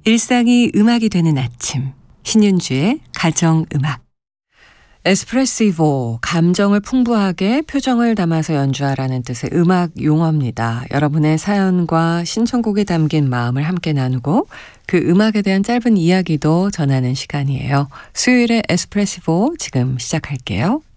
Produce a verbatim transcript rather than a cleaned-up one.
일상이 음악이 되는 아침, 신윤주의 가정음악. 에스프레시보, 감정을 풍부하게 표정을 담아서 연주하라는 뜻의 음악 용어입니다. 여러분의 사연과 신청곡이 담긴 마음을 함께 나누고 그 음악에 대한 짧은 이야기도 전하는 시간이에요. 수요일의 에스프레시보 지금 시작할게요.